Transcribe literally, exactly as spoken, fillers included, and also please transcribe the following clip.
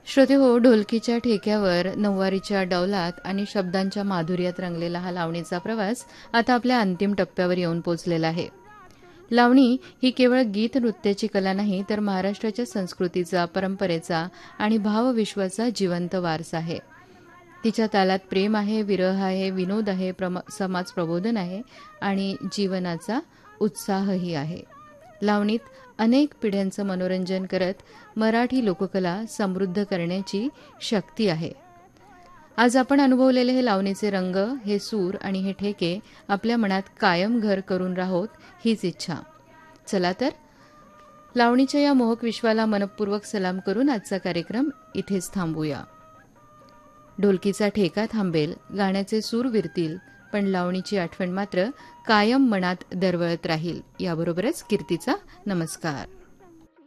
श्रोते हो, ढोलकीच्या ठेक्यावर नऊवारीच्या डौलात आणि शब्दांच्या माधुर्यात रंगलेला हा लावणीचा प्रवास आता आपल्या अंतिम टप्प्यावर येऊन पोचलेला आहे. लावणी ही केवळ गीत नृत्याची कला नाही, तर महाराष्ट्राच्या संस्कृतीचा, परंपरेचा आणि भावविश्वाचा जिवंत वारसा आहे. तिच्या तालात प्रेम आहे, विरह आहे, विनोद आहे, समाज प्रबोधन आहे आणि जीवनाचा उत्साहही आहे. लावणीत अनेक पिढ्यांचं मनोरंजन करत मराठी लोककला समृद्ध करण्याची शक्ती आहे. आज आपण अनुभवलेले हे लावणीचे रंग, हे सूर आणि हे ठेके आपल्या मनात कायम घर करून राहोत हीच इच्छा. चला तर लावणीच्या या मोहक विश्वाला मनपूर्वक सलाम करून आजचा कार्यक्रम इथेच थांबूया. ढोलकीचा ठेका थांबेल, गाण्याचे सूर विरतील, पण लावणीची आठवण मात्र कायम मनात दरवळत राहील. याबरोबरच कीर्तीचा नमस्कार.